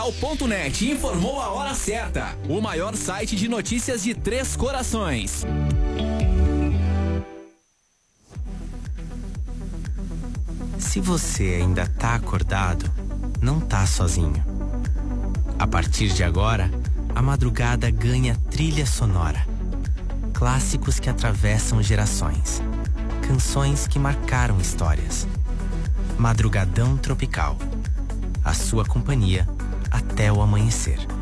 Jornal.net informou a hora certa. O maior site de notícias de Três Corações. Se você ainda tá acordado, não tá sozinho. A partir de agora, a madrugada ganha trilha sonora. Clássicos que atravessam gerações. Canções que marcaram histórias. Madrugadão Tropical. A sua companhia até o amanhecer.